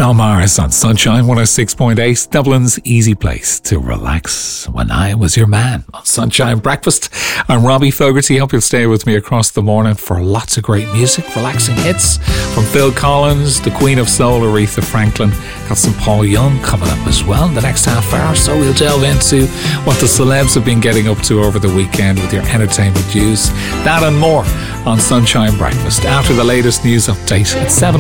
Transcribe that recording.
Bruno Mars on Sunshine 106.8, Dublin's easy place to relax. When I Was Your Man on Sunshine Breakfast. I'm Robbie Fogarty. Hope you'll stay with me across the morning for lots of great music, relaxing hits from Phil Collins, the Queen of Soul, Aretha Franklin. Got some Paul Young coming up as well in the next half hour, so we'll delve into what the celebs have been getting up to over the weekend with your entertainment news. That and more on Sunshine Breakfast after the latest news update at 7